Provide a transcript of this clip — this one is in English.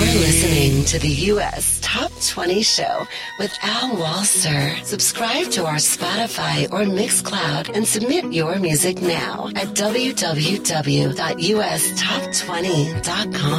listening to the U.S. Top 20 Show with Al Walser. Subscribe to our Spotify or Mixcloud and submit your music now at www.ustop20.com.